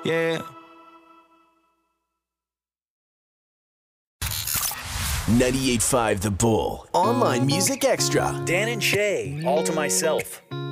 Yeah. 98.5 The Bull. Online Music Extra. Dan and Shay, All to Myself.